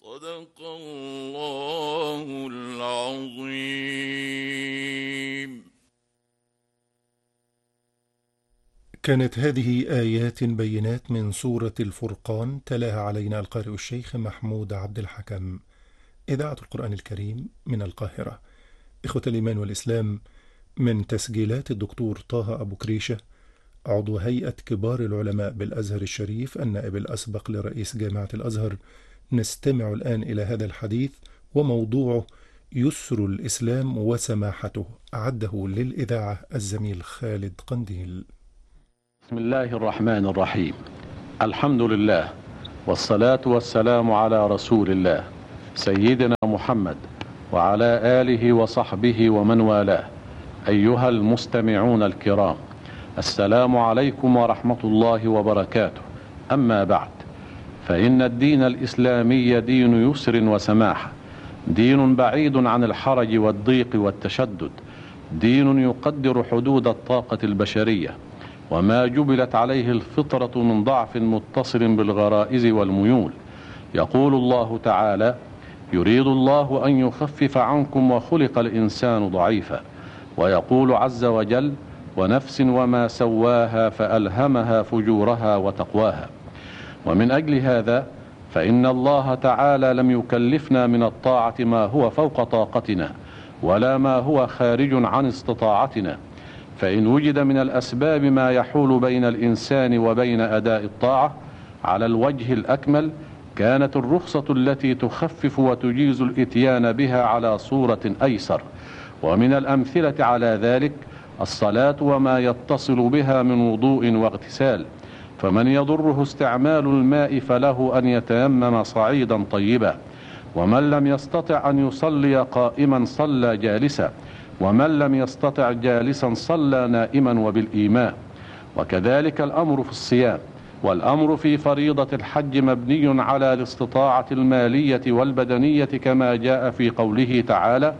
صدق الله العظيم. كانت هذه آيات بينات من سورة الفرقان، تلاها علينا القارئ الشيخ محمود عبد الحكم، إذاعة القرآن الكريم من القاهرة. إخوة الإيمان والإسلام، من تسجيلات الدكتور طه أبو كريشة، عضو هيئة كبار العلماء بالأزهر الشريف، النائب الأسبق لرئيس جامعة الأزهر، نستمع الآن إلى هذا الحديث وموضوعه يسر الإسلام وسماحته، أعده للإذاعة الزميل خالد قنديل. بسم الله الرحمن الرحيم. الحمد لله والصلاة والسلام على رسول الله سيدنا محمد وعلى آله وصحبه ومن والاه. أيها المستمعون الكرام، السلام عليكم ورحمة الله وبركاته. أما بعد، فإن الدين الإسلامي دين يسر وسماحة، دين بعيد عن الحرج والضيق والتشدد، دين يقدر حدود الطاقة البشرية وما جبلت عليه الفطرة من ضعف متصل بالغرائز والميول. يقول الله تعالى: يريد الله أن يخفف عنكم وخلق الإنسان ضعيفا. ويقول عز وجل: ونفس وما سواها فألهمها فجورها وتقواها. ومن أجل هذا فإن الله تعالى لم يكلفنا من الطاعة ما هو فوق طاقتنا ولا ما هو خارج عن استطاعتنا، فإن وجد من الأسباب ما يحول بين الإنسان وبين أداء الطاعة على الوجه الأكمل، كانت الرخصة التي تخفف وتجيز الإتيان بها على صورة أيسر. ومن الأمثلة على ذلك الصلاة وما يتصل بها من وضوء واغتسال، فمن يضره استعمال الماء فله أن يتيمم صعيدا طيبا، ومن لم يستطع أن يصلي قائما صلى جالسا، ومن لم يستطع جالسا صلى نائما وبالإيماء. وكذلك الأمر في الصيام، والأمر في فريضة الحج مبني على الاستطاعة المالية والبدنية، كما جاء في قوله تعالى: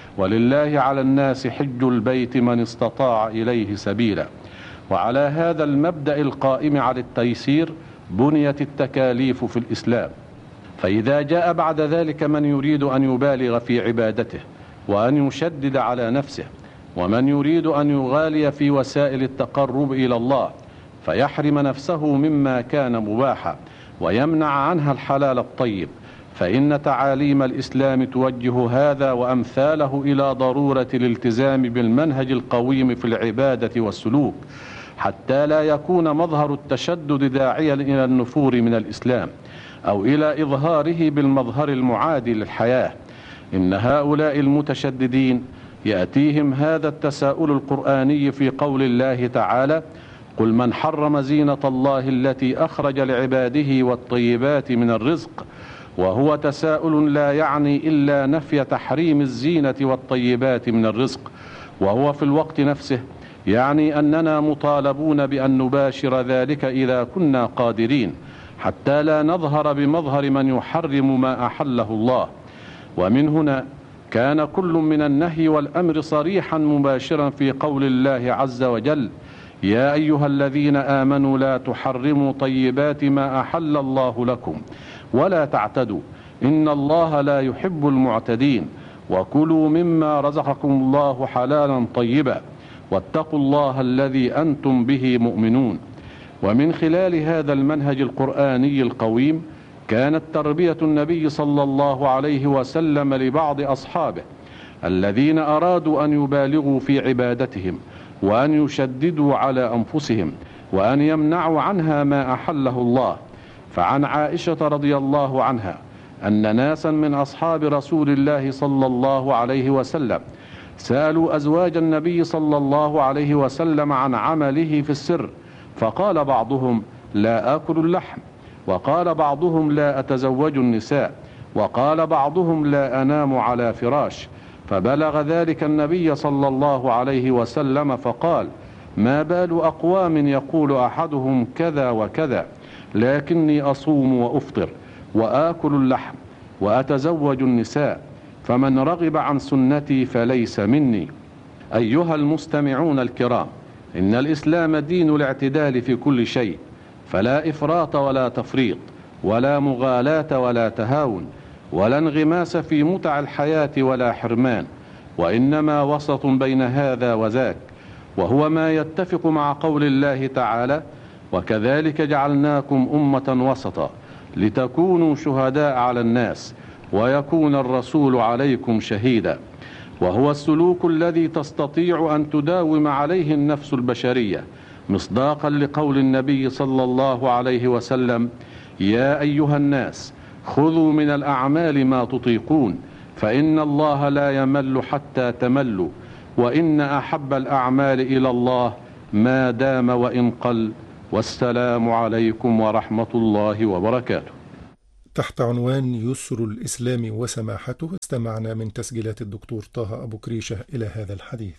ولله على الناس حج البيت من استطاع إليه سبيلا. وعلى هذا المبدأ القائم على التيسير بنيت التكاليف في الإسلام. فإذا جاء بعد ذلك من يريد أن يبالغ في عبادته وأن يشدد على نفسه، ومن يريد أن يغالي في وسائل التقرب إلى الله فيحرم نفسه مما كان مباحا ويمنع عنها الحلال الطيب، فإن تعاليم الإسلام توجه هذا وأمثاله إلى ضرورة الالتزام بالمنهج القويم في العبادة والسلوك، حتى لا يكون مظهر التشدد داعيا إلى النفور من الإسلام أو إلى إظهاره بالمظهر المعادي للحياة. إن هؤلاء المتشددين يأتيهم هذا التساؤل القرآني في قول الله تعالى: قل من حرم زينة الله التي أخرج لعباده والطيبات من الرزق. وهو تساؤل لا يعني إلا نفي تحريم الزينة والطيبات من الرزق، وهو في الوقت نفسه يعني أننا مطالبون بأن نباشر ذلك إذا كنا قادرين، حتى لا نظهر بمظهر من يحرم ما أحله الله. ومن هنا كان كل من النهي والأمر صريحا مباشرا في قول الله عز وجل: يا أيها الذين آمنوا لا تحرموا طيبات ما أحل الله لكم ولا تعتدوا إن الله لا يحب المعتدين وكلوا مما رزقكم الله حلالا طيبا واتقوا الله الذي أنتم به مؤمنون. ومن خلال هذا المنهج القرآني القويم كانت تربية النبي صلى الله عليه وسلم لبعض أصحابه الذين أرادوا أن يبالغوا في عبادتهم وأن يشددوا على أنفسهم وأن يمنعوا عنها ما أحله الله. فعن عائشة رضي الله عنها أن ناسا من أصحاب رسول الله صلى الله عليه وسلم سألوا أزواج النبي صلى الله عليه وسلم عن عمله في السر، فقال بعضهم: لا آكل اللحم، وقال بعضهم: لا أتزوج النساء، وقال بعضهم: لا أنام على فراش. فبلغ ذلك النبي صلى الله عليه وسلم فقال: ما بال أقوام يقول أحدهم كذا وكذا، لكني أصوم وأفطر وآكل اللحم وأتزوج النساء، فمن رغب عن سنتي فليس مني. أيها المستمعون الكرام، إن الإسلام دين الاعتدال في كل شيء، فلا إفراط ولا تفريط ولا مغالاة ولا تهاون، ولا انغماس في متع الحياة ولا حرمان، وإنما وسط بين هذا وذاك، وهو ما يتفق مع قول الله تعالى: وكذلك جعلناكم أمة وسطا لتكونوا شهداء على الناس ويكون الرسول عليكم شهيدا، وهو السلوك الذي تستطيع أن تداوم عليه النفس البشرية، مصداقا لقول النبي صلى الله عليه وسلم: يا أيها الناس خذوا من الأعمال ما تطيقون، فإن الله لا يمل حتى تملوا، وإن أحب الأعمال إلى الله ما دام وإن قل. والسلام عليكم ورحمة الله وبركاته. تحت عنوان يسر الإسلام وسماحته استمعنا من تسجيلات الدكتور طه أبو كريشة إلى هذا الحديث.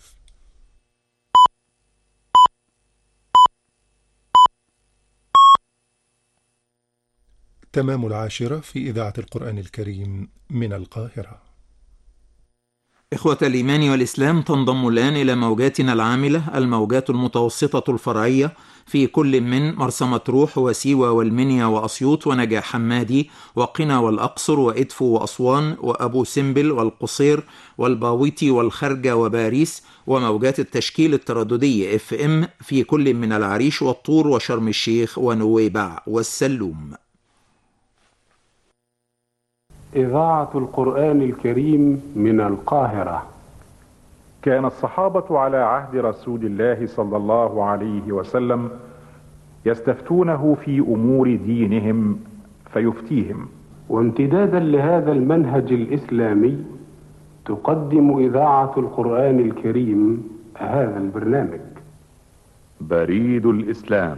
تمام 10 في إذاعة القرآن الكريم من القاهرة. إخوة الإيمان والإسلام، تنضم الآن إلى موجاتنا العاملة الموجات المتوسطة الفرعية في كل من مرسى مطروح وسيوة والمنيا وأسيوط ونجع حمادي وقنا والأقصر وإدفو وأسوان وأبو سمبل والقصير والباويتي والخرجة وباريس، وموجات التشكيل الترددي FM في كل من العريش والطور وشرم الشيخ ونويبع والسلوم. إذاعة القرآن الكريم من القاهرة. كان الصحابة على عهد رسول الله صلى الله عليه وسلم يستفتونه في أمور دينهم فيفتيهم. وامتدادا لهذا المنهج الإسلامي تقدم إذاعة القرآن الكريم هذا البرنامج. بريد الإسلام،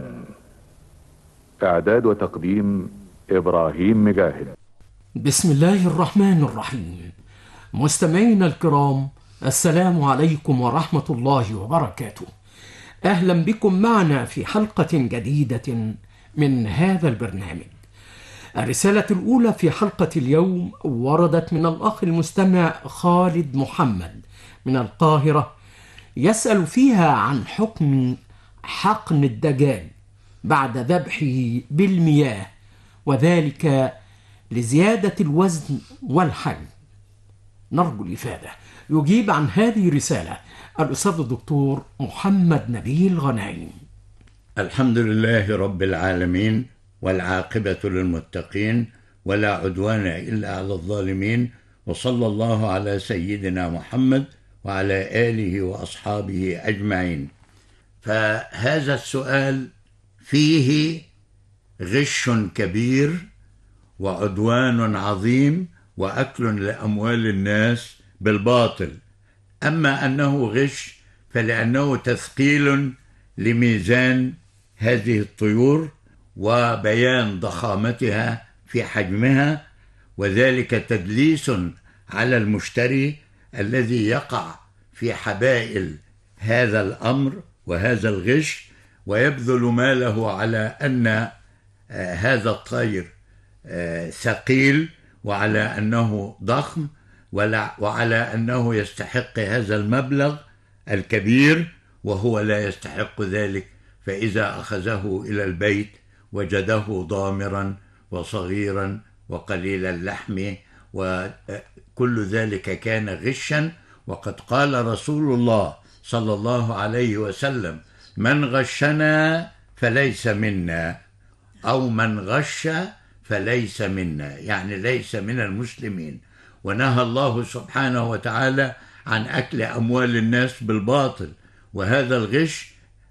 إعداد وتقديم إبراهيم مجاهد. بسم الله الرحمن الرحيم. مستمعينا الكرام، السلام عليكم ورحمة الله وبركاته. أهلا بكم معنا في حلقة جديدة من هذا البرنامج. الرسالة الأولى في حلقة اليوم وردت من الأخ المستمع خالد محمد من القاهرة، يسأل فيها عن حكم حقن الدجاج بعد ذبحه بالمياه، وذلك لزيادة الوزن والحجم. نرجو الإفادة. يجيب عن هذه الرسالة الأستاذ الدكتور محمد نبيل غنايم. الحمد لله رب العالمين، والعاقبة للمتقين، ولا عدوان إلا على الظالمين، وصلى الله على سيدنا محمد وعلى آله وأصحابه أجمعين. فهذا السؤال فيه غش كبير وعدوان عظيم وأكل لأموال الناس بالباطل. أما أنه غش فلأنه تثقيل لميزان هذه الطيور وبيان ضخامتها في حجمها، وذلك تدليس على المشتري الذي يقع في حبائل هذا الأمر وهذا الغش، ويبذل ماله على أن هذا الطير ثقيل، وعلى أنه ضخم، وعلى أنه يستحق هذا المبلغ الكبير، وهو لا يستحق ذلك. فإذا أخذه إلى البيت وجده ضامرا وصغيرا وقليل اللحم، وكل ذلك كان غشا. وقد قال رسول الله صلى الله عليه وسلم: من غشنا فليس منا، أو من غش فليس منا، يعني ليس من المسلمين. ونهى الله سبحانه وتعالى عن أكل أموال الناس بالباطل، وهذا الغش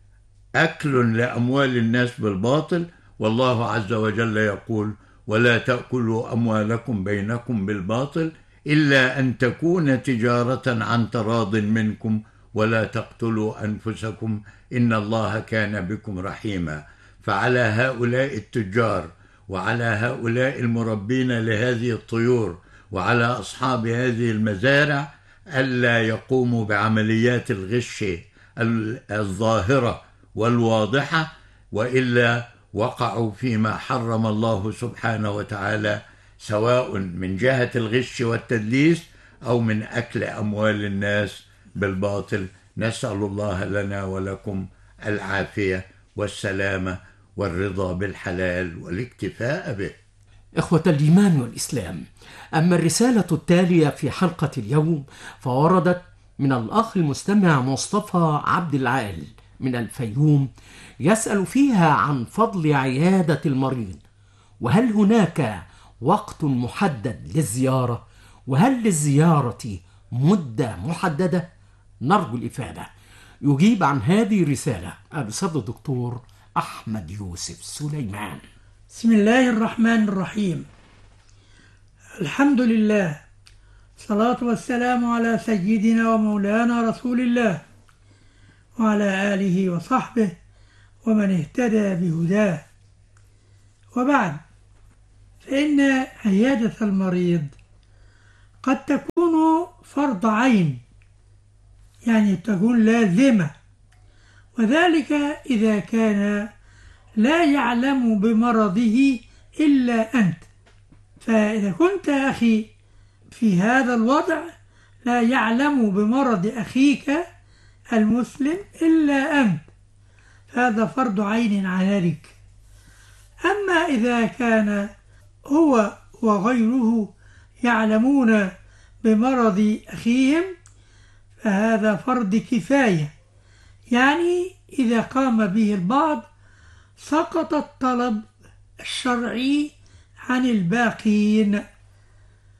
أكل لأموال الناس بالباطل. والله عز وجل يقول: ولا تأكلوا أموالكم بينكم بالباطل إلا أن تكون تجارة عن تراض منكم ولا تقتلوا أنفسكم إن الله كان بكم رحيما. فعلى هؤلاء التجار وعلى هؤلاء المربين لهذه الطيور وعلى أصحاب هذه المزارع ألا يقوموا بعمليات الغش الظاهرة والواضحة، وإلا وقعوا فيما حرم الله سبحانه وتعالى، سواء من جهة الغش والتدليس أو من أكل أموال الناس بالباطل. نسأل الله لنا ولكم العافية والسلامة والرضا بالحلال والاكتفاء به. إخوة الإيمان والإسلام، أما الرسالة التالية في حلقة اليوم فوردت من الأخ المستمع مصطفى عبد العال من الفيوم، يسأل فيها عن فضل عيادة المريض، وهل هناك وقت محدد للزيارة، وهل للزيارة مدة محددة؟ نرجو الإفادة. يجيب عن هذه الرسالة الأستاذ الدكتور أحمد يوسف سليمان. بسم الله الرحمن الرحيم. الحمد لله، الصلاة والسلام على سيدنا ومولانا رسول الله وعلى آله وصحبه ومن اهتدى بهداه، وبعد، فإن عيادة المريض قد تكون فرض عين، يعني تكون لازمة، وذلك إذا كان لا يعلم بمرضه إلا أنت. فإذا كنت أخي في هذا الوضع لا يعلم بمرض أخيك المسلم إلا أنت، هذا فرض عين عليك. أما إذا كان هو وغيره يعلمون بمرض أخيهم فهذا فرض كفاية، يعني إذا قام به البعض سقط الطلب الشرعي عن الباقين.